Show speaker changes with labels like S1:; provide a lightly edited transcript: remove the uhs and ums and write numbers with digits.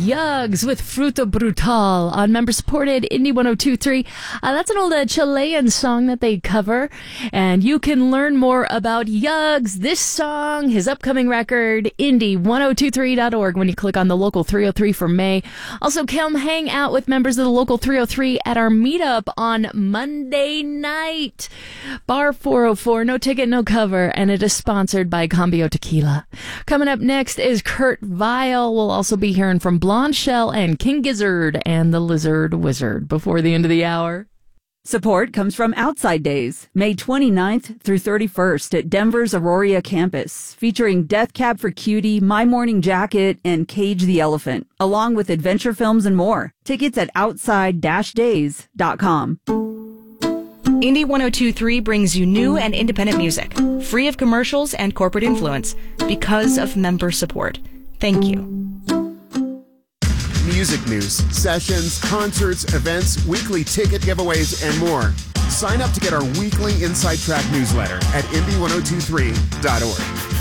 S1: Yugs with Fruta Brutal on member-supported Indie 102.3. That's an old Chilean song that they cover, and you can learn more about Yugs, this song, his upcoming record, indie1023.org when you click on the Local 303 for May. Also, come hang out with members of the Local 303 at our meetup on Monday night. Bar 404, no ticket, no cover, and it is sponsored by Cambio Tequila. Coming up next is Kurt Vile. We'll also be hearing from Blonde Shell and King Gizzard and the Lizard Wizard before the end of the hour.
S2: Support comes from Outside Days, May 29th through 31st at Denver's Aurora campus, featuring Death Cab for Cutie, My Morning Jacket, and Cage the Elephant, along with adventure films and more. Tickets at outside-days.com.
S3: Indie 102.3 brings you new and independent music, free of commercials and corporate influence, because of member support. Thank you.
S4: Music news, sessions, concerts, events, weekly ticket giveaways, and more. Sign up to get our weekly Inside Track newsletter at indie1023.org.